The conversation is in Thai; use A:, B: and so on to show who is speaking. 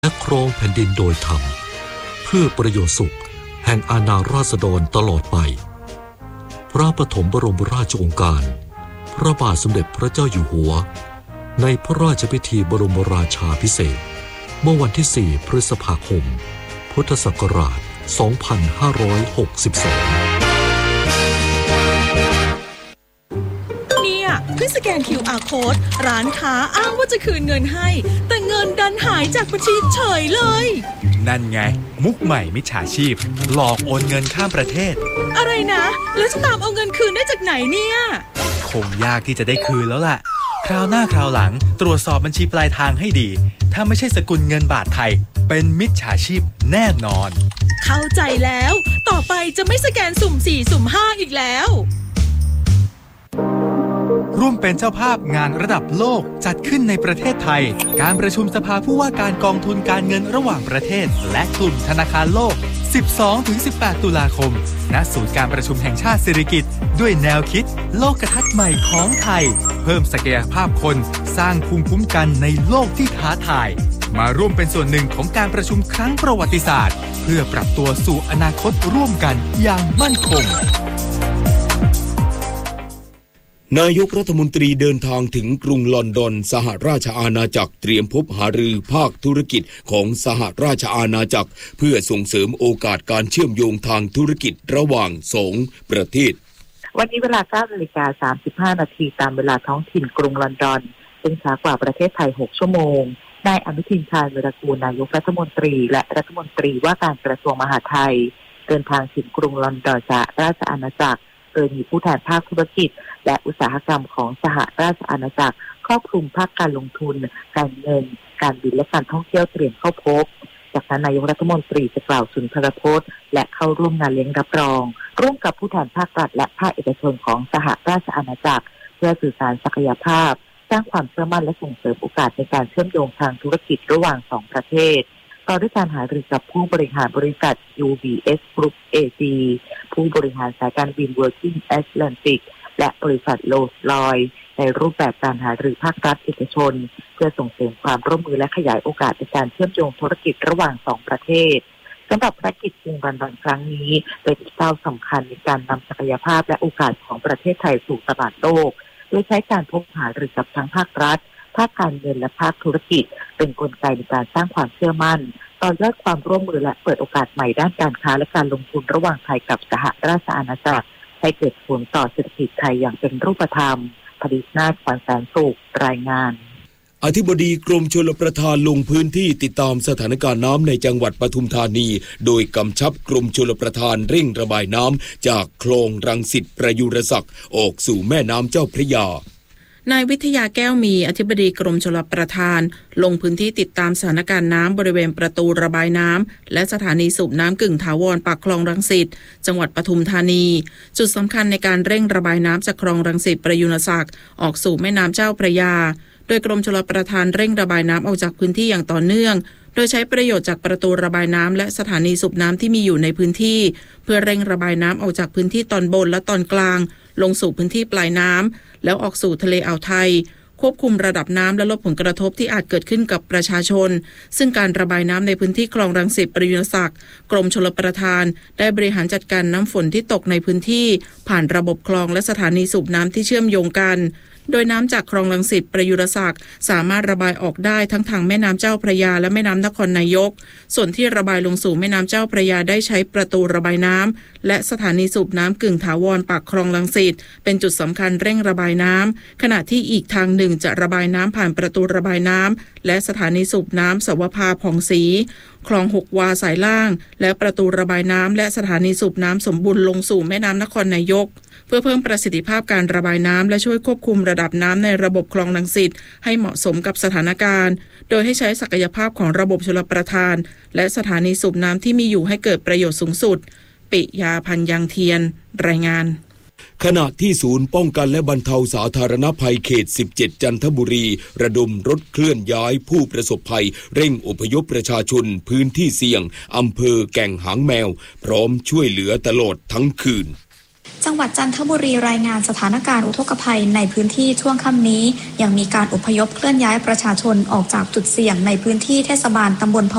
A: และครองแผ่นดินโดยธรรมเพื่อประโยชน์สุขแห่งอาณาราษฎรตลอดไปพระปฐมบรมราชโองการพระบาทสมเด็จพระเจ้าอยู่หัวในพระราชพิธีบรมราชาภิเษกเมื่อวันที่ 4 พฤษภาคม พุทธศักราช 2562
B: เพิ่งสแกน QR Code ร้านค้าอ้างว่าจะคืนเงินให้แต่เงินดันหายจากบัญชีเฉยเลย
C: นั่นไงมุกใหม่มิจฉาชีพหลอกโอนเงินข้ามประเทศ
B: อะไรนะแล้วจะตามเอาเงินคืนได้จากไหนเนี่ย
C: คงยากที่จะได้คืนแล้วล่ะคราวหน้าคราวหลังตรวจสอบบัญชีปลายทางให้ดีถ้าไม่ใช่สกุลเงินบาทไทยเป็นมิจฉาชีพแน่นอน
B: เข้าใจแล้วต่อไปจะไม่สแกนสุ่ม 4 สุ่ม 5อีกแล้ว
C: ร่วมเป็นเจ้าภาพงานระดับโลกจัดขึ้นในประเทศไทยการประชุมสภาผู้ว่าการกองทุนการเงินระหว่างประเทศและกลุ่มธนาคารโลก 12-18 ตุลาคมณศูนย์การประชุมแห่งชาติสิริกิติ์ด้วยแนวคิดโลกทัศน์ใหม่ของไทยเพิ่มศักยภาพคนสร้างภูมิคุ้มกันในโลกที่ท้าทายมาร่วมเป็นส่วนหนึ่งของการประชุมครั้งประวัติศาสตร์เพื่อปรับตัวสู่อนาคตร่วมกันอย่างมั่นคง
D: นายกรัฐมนตรีเดินทางถึงกรุงลอนดอนสหราชอาณาจักรเตรียมพบหารือภาคธุรกิจของสหราชอาณาจักรเพื่อส่งเสริมโอกาสการเชื่อมโยงทางธุรกิจระหว่างสองประเทศ
E: วันนี้เวลา 9:35 น.ตามเวลาท้องถิ่นกรุงลอนดอนซึ่งช้ากว่าประเทศไทย6ชั่วโมงนายอนุทินชาญวีรกูลนายกรัฐมนตรีและรัฐมนตรีว่าการกระทรวงมหาดไทยเดินทางถึงกรุงลอนดอนสหราชอาณาจักรโดยมีผู้แทนภาคธุรกิจและอุตสาหกรรมของสหราชอาณาจักรครอบคลุมภาคการลงทุนการเงินการบินและการท่องเที่ยวเตรียมเข้าพบจากนั้นนายกรัฐมนตรีจะกล่าวสุนทรพจน์และเข้าร่วมงานเลี้ยงรับรองร่วมกับผู้แทนภาครัฐและภาคเอกชนของสหราชอาณาจักรเพื่อสื่อสารศักยภาพสร้างความเชื่อมั่นและส่งเสริมโอกาสในการเชื่อมโยงทางธุรกิจระหว่าง2ประเทศต่อด้วยการหารือกับผู้บริหารบริษัท UBS Group AG ผู้บริหารสายการบิน Virgin Atlantic และบริษัท Rolls-Royce ในรูปแบบการหารือภาครัฐเอกชนเพื่อส่งเสริมความร่วมมือและขยายโอกาสในการเชื่อมโยงธุรกิจระหว่าง2ประเทศสำหรับภารกิจกรุงลอนดอนครั้งนี้เป็นก้าวสำคัญในการนำศักยภาพและโอกาสของประเทศไทยสู่ตลาดโลกโดยใช้การพบหารือกับทั้งภาครัฐภาคการเงินและภาคธุรกิจเป็นกลไกในการสร้างความเชื่อมั่นต่อยอดความร่วมมือและเปิดโอกาสใหม่ด้านการค้าและการลงทุนระหว่างไทยกับสหราชอาณาจักรให้เกิดผลต่อเศรษฐกิจไทยอย่างเป็นรูปธรรมผลิตนาถ ขวัญแสนสุขรายงาน
D: อธิบดีกรมชลประทานลงพื้นที่ติดตามสถานการณ์น้ำในจังหวัดปทุมธานีโดยกำชับกรมชลประทานเร่งระบายน้ำจากคลองรังสิตประยุรศักดิ์ออกสู่แม่น้ำเจ้าพระยาน
F: ายวิทยาแก้วมีอธิบดีกรมชลประทานลงพื้นที่ติดตามสถานการณ์น้ำบริเวณประตูระบายน้ำและสถานีสูบน้ำกึ่งถาวรปากคลองรังสิตจังหวัดปทุมธานีจุดสำคัญในการเร่งระบายน้ำจากคลองรังสิตประยุรศักดิ์ออกสู่แม่น้ำเจ้าพระยาโดยกรมชลประทานเร่งระบายน้ำออกจากพื้นที่อย่างต่อเนื่องโดยใช้ประโยชน์จากประตูระบายน้ำและสถานีสูบน้ำที่มีอยู่ในพื้นที่เพื่อเร่งระบายน้ำออกจากพื้นที่ตอนบนและตอนกลางลงสู่พื้นที่ปลายน้ำแล้วออกสู่ทะเลอ่าวไทยควบคุมระดับน้ำและลดผลกระทบที่อาจเกิดขึ้นกับประชาชนซึ่งการระบายน้ำในพื้นที่คลองรังสิตประยุรศักดิ์กรมชลประทานได้บริหารจัดการน้ำฝนที่ตกในพื้นที่ผ่านระบบคลองและสถานีสูบน้ำที่เชื่อมโยงกันโดยน้ำจากคลองรังสิตประยุรศักดิ์สามารถระบายออกได้ทั้งทางแม่น้ำเจ้าพระยาและแม่น้ำนครนายกส่วนที่ระบายลงสู่แม่น้ำเจ้าพระยาได้ใช้ประตูระบายน้ำและสถานีสูบน้ำกึ่งถาวรปากคลองรังสิตเป็นจุดสำคัญเร่งระบายน้ำขณะที่อีกทางหนึ่งจะระบายน้ำผ่านประตูระบายน้ำและสถานีสูบน้ำสวภาผ่องศรีคลอง6วาสายล่างและประตูระบายน้ำและสถานีสูบน้ำสมบูรณ์ลงสู่แม่น้ำนครนายกเพื่อเพิ่มประสิทธิภาพการระบายน้ำและช่วยควบคุมระดับน้ำในระบบคลองรังสิตให้เหมาะสมกับสถานการณ์โดยให้ใช้ศักยภาพของระบบชลประทานและสถานีสูบน้ำที่มีอยู่ให้เกิดประโยชน์สูงสุดปิยาพันธ์ยังเทียนรายงาน
D: ขณะที่ศูนย์ป้องกันและบรรเทาสาธารณภัยเขต17จันทบุรีระดมรถเคลื่อนย้ายผู้ประสบภัยเร่งอพยพประชาชนพื้นที่เสี่ยงอำเภอแก่งหางแมวพร้อมช่วยเหลือตลอดทั้งคืน
G: จังหวัดจันทบุรีรายงานสถานการณ์อุทกภัยในพื้นที่ช่วงค่ำนี้ยังมีการอพยพเคลื่อนย้ายประชาชนออกจากจุดเสี่ยงในพื้นที่เทศบาลตำบล